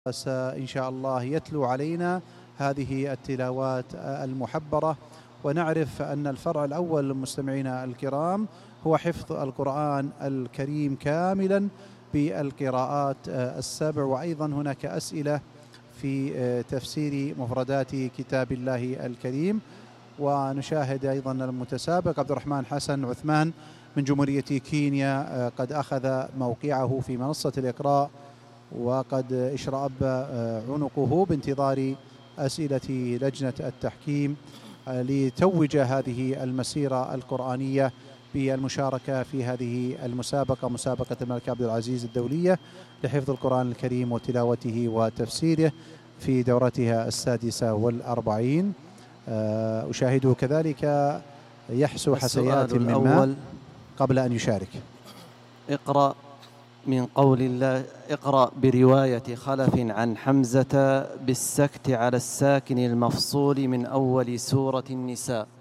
إن شاء الله يتلو علينا هذه التلاوات المحبرة، ونعرف أن الفرع الأول مستمعينا الكرام هو حفظ القرآن الكريم كاملا بالقراءات السبع، وأيضا هناك أسئلة في تفسير مفردات كتاب الله الكريم. ونشاهد أيضا المتسابق عبد الرحمن حسن عثمان من جمهورية كينيا قد أخذ موقعه في منصة الإقراء، وقد اشرأب عنقه بانتظار أسئلة لجنة التحكيم لتوج هذه المسيرة القرآنية بالمشاركة في هذه المسابقة، مسابقة الملك عبد العزيز الدولية لحفظ القرآن الكريم وتلاوته وتفسيره في دورتها 46. أشاهده كذلك يحسو حسيات من ماء قبل أن يشارك. اقرأ من قول الله، اقرأ برواية خلف عن حمزة بالسكت على الساكن المفصول من أول سورة النساء.